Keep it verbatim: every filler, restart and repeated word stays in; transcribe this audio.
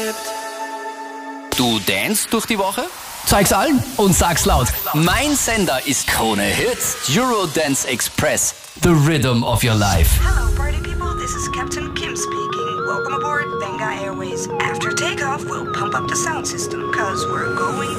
Du dance durch die Woche? Zeig's allen und sag's laut. Mein Sender ist Krone Hits, Eurodance Express, The Rhythm of Your Life. Hello, party people. This is Captain Kim speaking. Welcome aboard Benga Airways. After takeoff, we'll pump up the sound system, cause we're going